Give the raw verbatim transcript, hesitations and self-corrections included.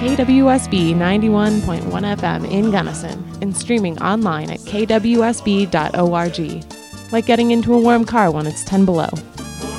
K W S B ninety-one point one F M in Gunnison and streaming online at k w s b dot org. Like getting into a warm car when it's ten below.